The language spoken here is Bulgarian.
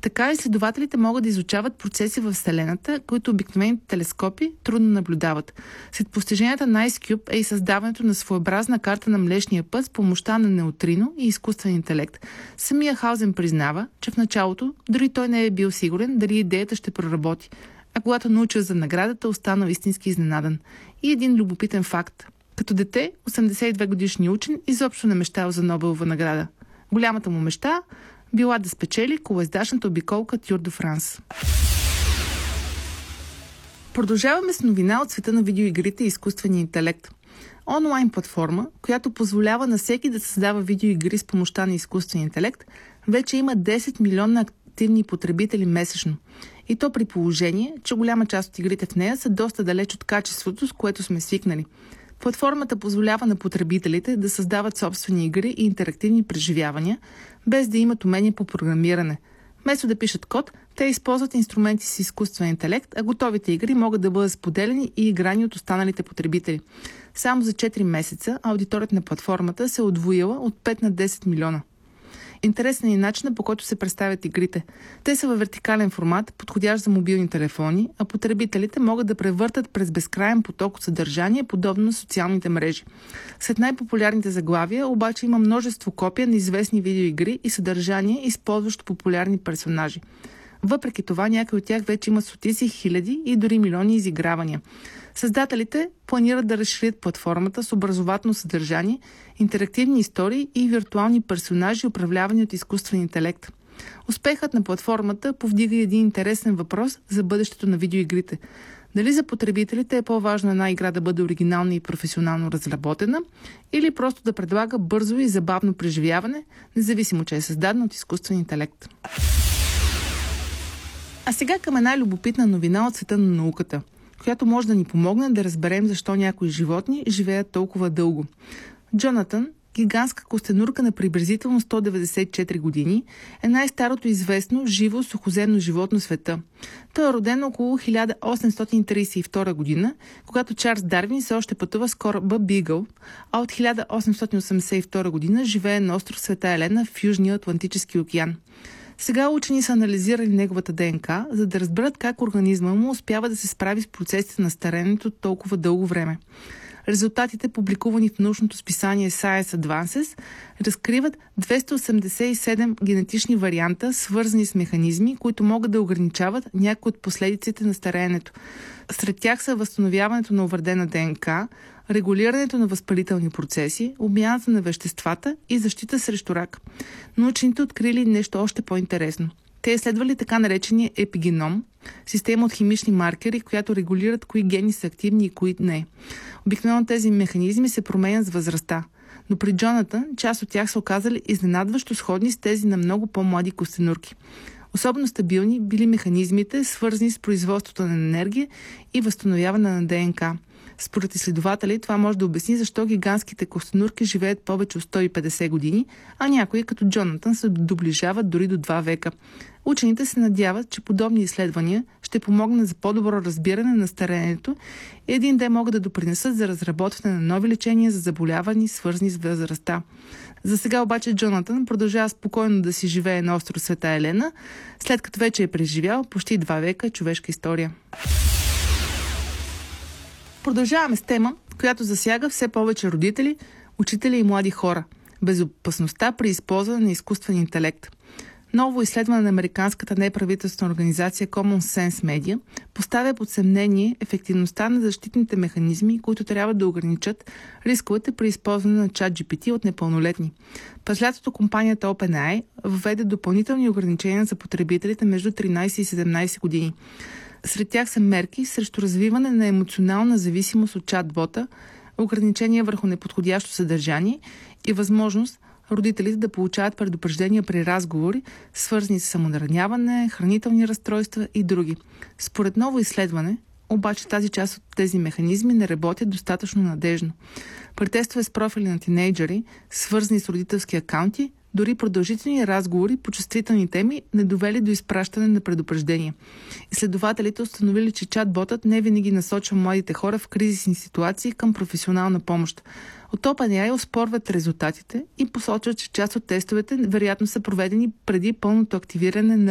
Така изследователите могат да изучават процеси в Вселената, които обикновените телескопи трудно наблюдават. След постиженията на IceCube е и създаването на своеобразна карта на Млечния път с помощта на неутрино и изкуствен интелект. Самия Хаузен признава, че в началото дори той не е бил сигурен дали идеята ще проработи, а когато научил за наградата, останал истински изненадан. И един любопитен факт. Като дете, 82-годишният учен изобщо не мечтал за Нобелова награда. Голямата му мечта била да спечели колоездачната обиколка Тюр де Франс. Продължаваме с новина от света на видеоигрите и изкуствения интелект. Онлайн платформа, която позволява на всеки да създава видеоигри с помощта на изкуствения интелект, вече има 10 милиона активни потребители месечно. И то при положение, че голяма част от игрите в нея са доста далеч от качеството, с което сме свикнали. Платформата позволява на потребителите да създават собствени игри и интерактивни преживявания, без да имат умение по програмиране. Вместо да пишат код, те използват инструменти с изкуствен интелект, а готовите игри могат да бъдат споделени и играни от останалите потребители. Само за 4 месеца аудиторията на платформата се е удвоила от 5 на 10 милиона. Интересен е начинът, по който се представят игрите. Те са във вертикален формат, подходящ за мобилни телефони, а потребителите могат да превъртат през безкрайен поток от съдържание, подобно на социалните мрежи. Сред най-популярните заглавия обаче има множество копия на известни видеоигри и съдържание, използващо популярни персонажи. Въпреки това, някои от тях вече имат стотици, хиляди и дори милиони изигравания. Създателите планират да разширят платформата с образователно съдържание, интерактивни истории и виртуални персонажи, управлявани от изкуствен интелект. Успехът на платформата повдига един интересен въпрос за бъдещето на видеоигрите. Дали за потребителите е по-важно една игра да бъде оригинална и професионално разработена, или просто да предлага бързо и забавно преживяване, независимо че е създадена от изкуствен интелект. А сега към една любопитна новина от света на науката, която може да ни помогне да разберем защо някои животни живеят толкова дълго. Джонатан, гигантска костенурка на приблизително 194 години, е най-старото известно живо сухоземно животно в света. Той е роден около 1832 година, когато Чарлз Дарвин все още пътува с кораба Бигъл, а от 1882 година живее на остров Света Елена в Южния Атлантически океан. Сега учени са анализирали неговата ДНК, за да разберат как организма му успява да се справи с процесите на старенето толкова дълго време. Резултатите, публикувани в научното списание Science Advances, разкриват 287 генетични варианта, свързани с механизми, които могат да ограничават някои от последиците на стареенето. Сред тях са възстановяването на увредена ДНК, регулирането на възпалителни процеси, обмяната на веществата и защита срещу рак. Но учените открили нещо още по-интересно. Те изследвали така наречения епигеном, система от химични маркери, която регулират кои гени са активни и кои не. Обикновено тези механизми се променят с възрастта, но при Джонатан част от тях са оказали изненадващо сходни с тези на много по-млади костенурки. Особено стабилни били механизмите, свързани с производството на енергия и възстановяване на ДНК. Според изследователи това може да обясни защо гигантските костенурки живеят повече от 150 години, а някои като Джонатан се доближават дори до 2 века. Учените се надяват, че подобни изследвания ще помогнат за по-добро разбиране на стареенето и един ден могат да допринесат за разработване на нови лечения за заболявания, свързани с възрастта. За сега обаче Джонатан продължава спокойно да си живее на остров Света Елена, след като вече е преживял почти 2 века човешка история. Продължаваме с тема, която засяга все повече родители, учители и млади хора – безопасността при използване на изкуствен интелект. Ново изследване на американската неправителствена организация Common Sense Media поставя под съмнение ефективността на защитните механизми, които трябва да ограничат рисковете при използване на ChatGPT от непълнолетни. През лятото компанията OpenAI въведе допълнителни ограничения за потребителите между 13 и 17 години. Сред тях са мерки срещу развиване на емоционална зависимост от чат-бота, ограничения върху неподходящо съдържание и възможност родителите да получават предупреждения при разговори, свързани с самонараняване, хранителни разстройства и други. Според ново изследване, обаче тази част от тези механизми не работят достатъчно надежно. При тестове с профили на тинейджъри, свързани с родителски акаунти, дори продължителни разговори по чувствителни теми не довели до изпращане на предупреждения. Изследователите установили, че чат-ботът не винаги насочва младите хора в кризисни ситуации към професионална помощ. От OpenAI оспорват резултатите и посочват, че част от тестовете вероятно са проведени преди пълното активиране на